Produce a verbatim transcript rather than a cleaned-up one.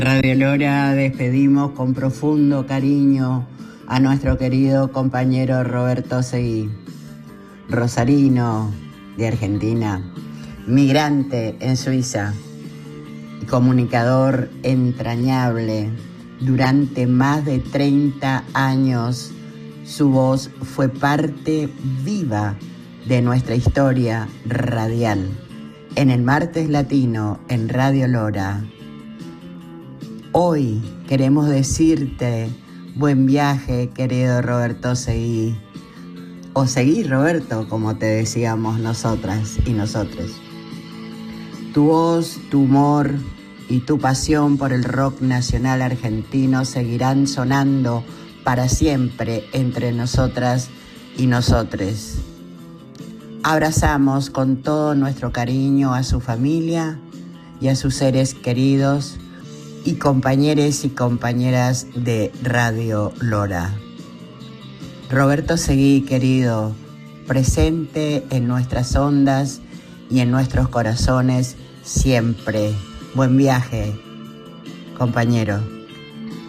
Radio Lora despedimos con profundo cariño a nuestro querido compañero Roberto Seguí, rosarino de Argentina, migrante en Suiza y comunicador entrañable. Durante más de treinta años su voz fue parte viva de nuestra historia radial. En el Martes Latino en Radio Lora, hoy queremos decirte buen viaje, querido Roberto Seguí, o Seguí Roberto, como te decíamos nosotras y nosotros. Tu voz, tu humor y tu pasión por el rock nacional argentino seguirán sonando para siempre entre nosotras y nosotres. Abrazamos con todo nuestro cariño a su familia y a sus seres queridos y compañeros y compañeras de Radio Lora. Roberto Seguí, querido, presente en nuestras ondas y en nuestros corazones siempre. Buen viaje, compañero.